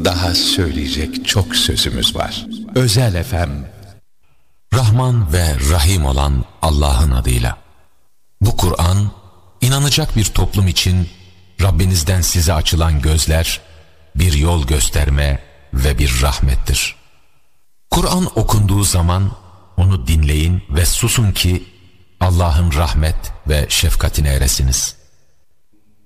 Daha söyleyecek çok sözümüz var. Özel FM. Rahman ve Rahim olan Allah'ın adıyla. Bu Kur'an, inanacak bir toplum için Rabbinizden size açılan gözler, bir yol gösterme ve bir rahmettir. Kur'an okunduğu zaman onu dinleyin ve susun ki Allah'ın rahmet ve şefkatine eresiniz.